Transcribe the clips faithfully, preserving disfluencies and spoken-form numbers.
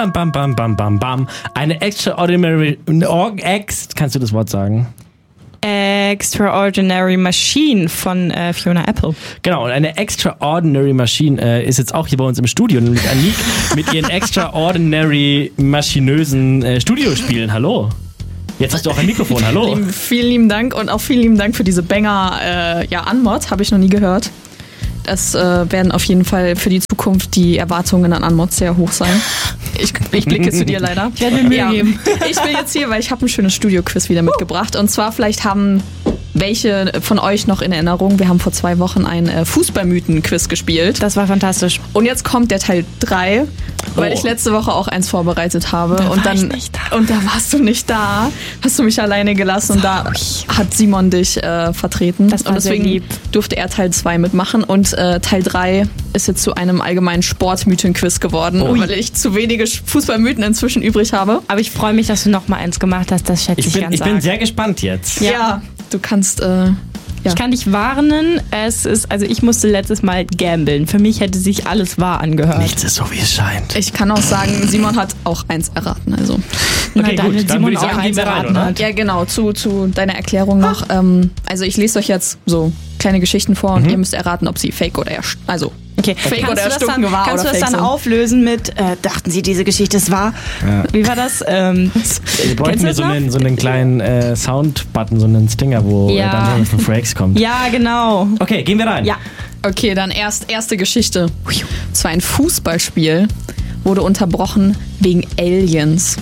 bam, bam, bam, bam, bam, bam. Eine extraordinary... Ex, kannst du das Wort sagen? Extraordinary Machine von äh, Fiona Apple. Genau, und eine Extraordinary Machine äh, ist jetzt auch hier bei uns im Studio, nämlich Anik mit ihren extraordinary maschinösen äh, Studiospielen. Hallo. Jetzt hast du auch ein Mikrofon, hallo. Lieben, vielen lieben Dank und auch vielen lieben Dank für diese Banger äh, ja, Anmod, habe ich noch nie gehört. Das äh, werden auf jeden Fall für die Zukunft die Erwartungen an Anmod sehr hoch sein. Ich, ich blicke zu dir leider. Ich werde mir Mühe ja, geben. Ich bin jetzt hier, weil ich habe ein schönes Studio-Quiz wieder mitgebracht. Und zwar vielleicht haben welche von euch noch in Erinnerung, wir haben vor zwei Wochen ein äh, Fußballmythen-Quiz gespielt. Das war fantastisch. Und jetzt kommt der Teil drei, weil Oh. ich letzte Woche auch eins vorbereitet habe. Da und war dann ich nicht da. Und da warst du nicht da. Hast du mich alleine gelassen und da hat Simon dich äh, vertreten. Das war und deswegen sehr lieb. durfte er Teil zwei mitmachen. Und äh, Teil drei ist jetzt zu einem allgemeinen Sportmythen-Quiz geworden, Ui. weil ich zu wenige Fußballmythen inzwischen übrig habe. Aber ich freue mich, dass du noch mal eins gemacht hast. Das schätze ich, Ich bin, ganz ich bin arg. sehr gespannt jetzt. Ja, du kannst... Äh, Ja. Ich kann dich warnen, es ist, also ich musste letztes Mal gamblen. Für mich hätte sich alles wahr angehört. Nichts ist so, wie es scheint. Ich kann auch sagen, Simon hat auch eins erraten. Also. Na, Okay, dann, gut, wenn dann Simon würde ich auch sagen, eins gehen wir rein, erraten oder? hat. Ja, genau, zu, zu deiner Erklärung noch. Ähm, also ich lese euch jetzt so kleine Geschichten vor und ihr müsst erraten, ob sie fake oder erst, also Okay, Fake kannst oder du das erstunken dann, war kannst oder du das fake dann sind. auflösen mit, äh, dachten Sie, diese Geschichte ist wahr? Ja. Wie war das? Ähm, Wir bräuchten Kennst du wir das so noch? einen, so einen kleinen äh, Sound-Button, so einen Stinger, wo Ja. äh, dann Jonathan Frakes kommt. ja, genau. Okay, gehen wir rein. Ja. okay, dann erst erste Geschichte. Es war ein Fußballspiel, wurde unterbrochen wegen Aliens.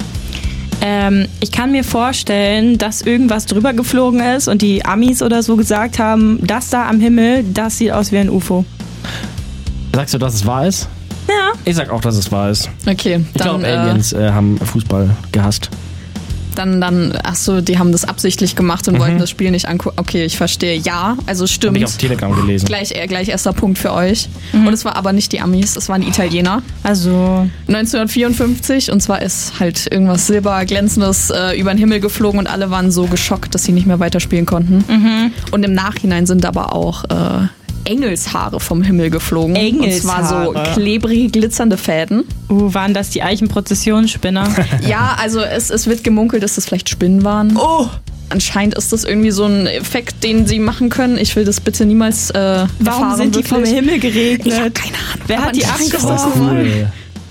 Ähm, ich kann mir vorstellen, dass irgendwas drüber geflogen ist und die Amis oder so gesagt haben, das da am Himmel, das sieht aus wie ein U F O. Sagst du, dass es wahr ist? Ja. Ich sag auch, dass es wahr ist. Okay, Ich dann, glaube, äh, Aliens äh, haben Fußball gehasst. dann, dann, ach so, die haben das absichtlich gemacht und wollten das Spiel nicht angucken. Okay, ich verstehe. Ja, also Habe stimmt. ich auf Telegram gelesen. Gleich, äh, gleich erster Punkt für euch. Und es war aber nicht die Amis, es waren die Italiener. Also, neunzehnhundertvierundfünfzig und zwar ist halt irgendwas silberglänzendes äh, über den Himmel geflogen und alle waren so geschockt, dass sie nicht mehr weiterspielen konnten. Und im Nachhinein sind aber auch äh, Engelshaare vom Himmel geflogen. Engelshaare? Und zwar so klebrige, glitzernde Fäden. uh, waren das die Eichenprozessionsspinner? Ja, also es, es wird gemunkelt, dass das vielleicht Spinnen waren. Oh! Anscheinend ist das irgendwie so ein Effekt, den sie machen können. Ich will das bitte niemals äh, Warum erfahren, sind die vom wirklich. Himmel geregnet? Ich hab keine Ahnung. Wer Aber hat die anscheinend ist das abgeworfen? so. Cool.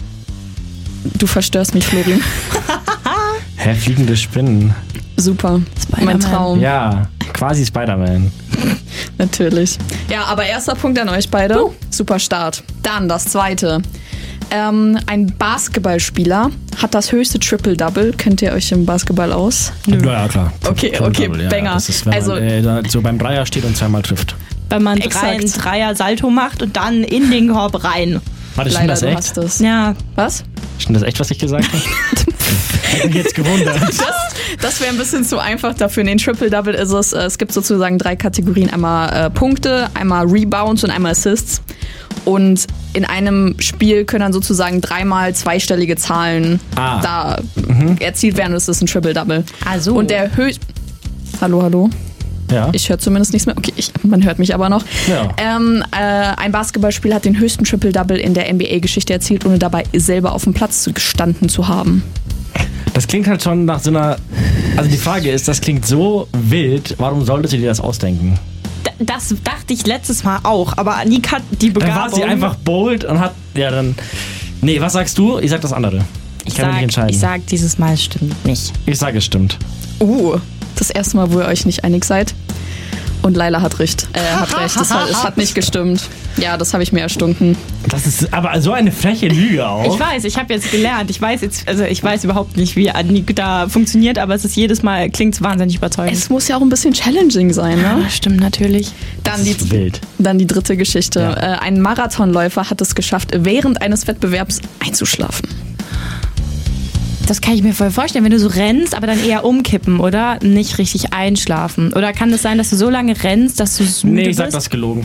Du verstörst mich, Florian. Hä, fliegende Spinnen. Super. Mein Spider-Man. Traum. Ja, quasi Spider-Man. Natürlich. Ja, aber erster Punkt an euch beide. Super Start. Dann das zweite. Ähm, ein Basketballspieler hat das höchste Triple-Double. Kennt ihr euch im Basketball aus? Ja, ja, klar. Okay, Triple okay, Double, ja. Banger. Das ist, wenn Also- man äh, da so beim Dreier steht und zweimal trifft. Wenn man drei, Exakt. einen Dreier-Salto macht und dann in den Korb rein. Warte, stimmt Leider, das du echt? hast es. Ja, Was? Stimmt das echt, was ich gesagt habe? Hätte mich jetzt gewundert. Das, das wäre ein bisschen zu einfach dafür. In den Triple-Double ist es, äh, es gibt sozusagen drei Kategorien. Einmal äh, Punkte, einmal Rebounds und einmal Assists. Und in einem Spiel können dann sozusagen dreimal zweistellige Zahlen Ah. da erzielt werden. Das ist ein Triple-Double. Also. Und der höchste... Hallo, hallo? Ja. Ich höre zumindest nichts mehr. Okay, ich, man hört mich aber noch. Ja. Ähm, äh, ein Basketballspieler hat den höchsten Triple-Double in der N B A-Geschichte erzielt, ohne dabei selber auf dem Platz zu- gestanden zu haben. Das klingt halt schon nach so einer. Also die Frage ist, das klingt so wild, warum solltest du dir das ausdenken? D- das dachte ich letztes Mal auch, aber Anik hat die Dann Begabung. war sie einfach bold und hat. Ja, dann. Nee, was sagst du? Ich sag das andere. Ich ich kann mich sag, nicht entscheiden. ich sag, dieses Mal stimmt nicht. Ich sage, es stimmt. Uh, das erste Mal, wo ihr euch nicht einig seid. Und Laila hat recht. Äh, hat recht. Es hat, es hat nicht gestimmt. Ja, das habe ich mir erstunken. Das ist aber so eine freche Lüge auch. Ich weiß, ich habe jetzt gelernt. Ich weiß jetzt, also ich weiß überhaupt nicht, wie Anik da funktioniert, aber es ist jedes Mal, klingt wahnsinnig überzeugend. Es muss ja auch ein bisschen challenging sein, ne? Ja, stimmt natürlich. Dann die, Das ist wild. dann die dritte Geschichte. Ja. Äh, ein Marathonläufer hat es geschafft, während eines Wettbewerbs einzuschlafen. Das kann ich mir voll vorstellen, wenn du so rennst, aber dann eher umkippen, oder? Nicht richtig einschlafen. Oder kann es sein, dass du so lange rennst, dass du so müde Nee, ich sag bist? das gelogen.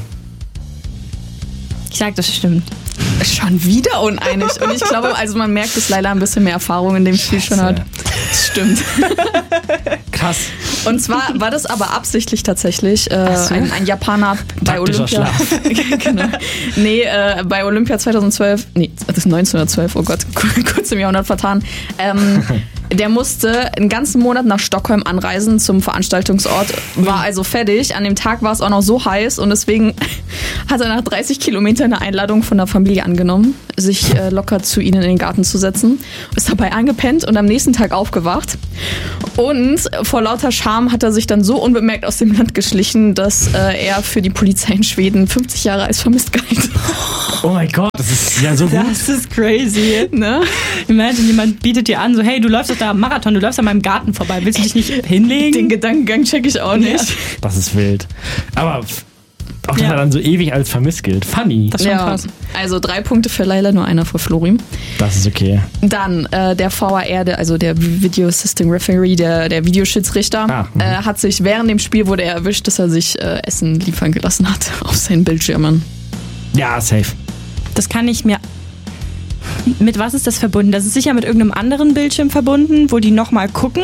Ich sag, das stimmt. Schon wieder uneinig. Und ich glaube, also man merkt, dass Laila ein bisschen mehr Erfahrung in dem Spiel schon hat. Das stimmt. Krass. Krass. Und zwar war das aber absichtlich tatsächlich äh, so. ein, ein Japaner bei Taktischer Olympia. genau. Nee, äh, bei Olympia zweitausendzwölf, nee, das ist neunzehnhundertzwölf, oh Gott, kurz im Jahrhundert vertan. Ähm, der musste einen ganzen Monat nach Stockholm anreisen zum Veranstaltungsort, war also fertig. An dem Tag war es auch noch so heiß und deswegen hat er nach dreißig Kilometern eine Einladung von der Familie angenommen, sich äh, locker zu ihnen in den Garten zu setzen, ist dabei angepennt und am nächsten Tag aufgewacht. Und vor lauter Scham hat er sich dann so unbemerkt aus dem Land geschlichen, dass äh, er für die Polizei in Schweden fünfzig Jahre als vermisst galt. Oh mein Gott, das ist ja so gut. Das ist crazy. Ne? Imagine, jemand bietet dir an, so hey, du läufst doch da am Marathon, du läufst an meinem Garten vorbei, willst du dich nicht hinlegen? Den Gedankengang check ich auch nicht. Das ist wild. Aber auch, dass Ja. er dann so ewig als vermisst gilt. Funny. Das ist schon Ja, krass. also drei Punkte für Laila, nur einer für Florim. Das ist okay. Dann äh, der V A R, der, also der Video Assisting Referee, der, der Videoschiedsrichter, Ah, mhm. äh, hat sich während dem Spiel wurde er erwischt, dass er sich äh, Essen liefern gelassen hat auf seinen Bildschirmen. Ja, safe. Das kann ich mir... Mit was ist das verbunden? Das ist sicher mit irgendeinem anderen Bildschirm verbunden, wo die nochmal gucken.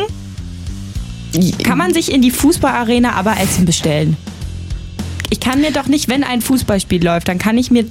Kann man sich in die Fußballarena aber Essen bestellen? Ich kann mir doch nicht, wenn ein Fußballspiel läuft, dann kann ich mir...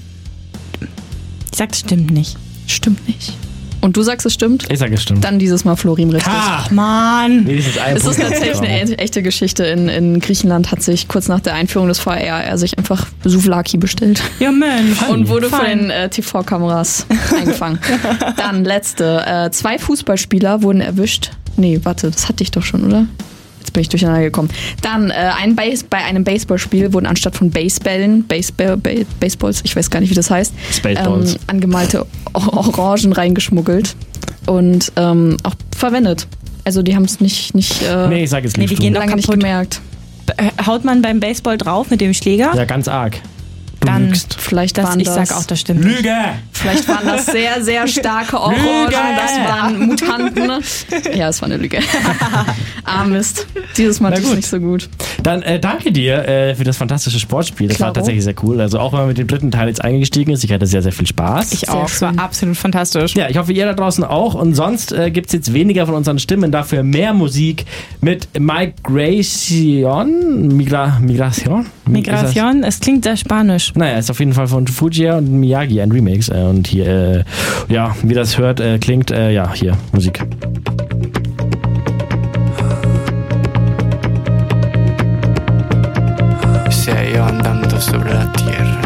Ich sag, das stimmt nicht. Stimmt nicht. Und du sagst, es stimmt? Ich sage es stimmt. Dann dieses Mal Florim richtig. Ha! Mann! Wenigstens ein Es ist Punkt tatsächlich bekommen. eine echte Geschichte. In, in Griechenland hat sich kurz nach der Einführung des V A R er sich einfach Souvlaki bestellt. Ja, Mensch. Und wurde von Fein. den äh, T V-Kameras eingefangen. Dann letzte. Äh, zwei Fußballspieler wurden erwischt. Nee, warte, das hatte ich doch schon, oder? Jetzt bin ich durcheinander gekommen. Dann äh, ein Base, bei einem Baseballspiel wurden anstatt von Basebällen, Baseball, ba Baseballs, ich weiß gar nicht, wie das heißt, Spaceballs. ähm, angemalte Or Orangen reingeschmuggelt und ähm, auch verwendet. Also die haben es nicht, nicht äh, Nee, ich sage es Nee, nicht. die gehen du. doch lange nicht kaputt. gemerkt. Äh, Haut man beim Baseball drauf mit dem Schläger? Ja, ganz arg. Du Dann- lügst. Vielleicht Das, waren ich das, sag auch, das stimmt. nicht. Lüge! Vielleicht waren das sehr, sehr starke Orangen, Lüge! das waren Mutanten. Ja, es war eine Lüge. Ah, Mist. Dieses Mal Na ist es gut. nicht so gut. Dann äh, danke dir äh, für das fantastische Sportspiel. Das war Klaro. tatsächlich sehr cool. Also auch wenn man mit dem dritten Teil jetzt eingestiegen ist, ich hatte sehr, sehr viel Spaß. Ich Sehr auch. Es war schön. absolut fantastisch. Ja, ich hoffe, ihr da draußen auch. Und sonst äh, gibt es jetzt weniger von unseren Stimmen, dafür mehr Musik mit Migration. Migra Migration? Migration, es klingt sehr spanisch. Naja, ist auf jeden Fall von Fujia und Miyagi ein Remix. Äh, und hier, äh, ja, wie das hört, äh, klingt, äh, ja, hier, Musik. Sea yo andando sobre la tierra,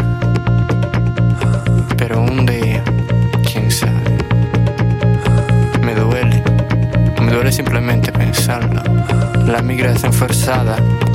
pero un día, quién sabe, me duele, me duele simplemente pensarlo. La migración forzada